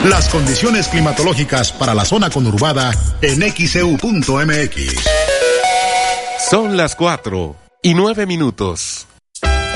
Las condiciones climatológicas para la zona conurbada en XEU.mx. Son las 4:09.